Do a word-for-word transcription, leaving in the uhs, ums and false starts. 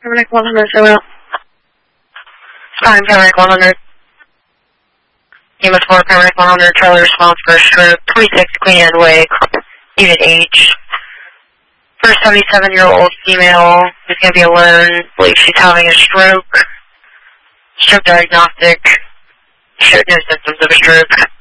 Paramedic one hundred, so well. I'm Paramedic one hundred. Unit four, Paramedic one hundred, Charlie response for a stroke, twenty-six Queen Anne Way, Unit H. First seventy-seven-year-old female is going to be alone. I believe she's having a stroke. Stroke diagnostic. Showed no symptoms of a stroke.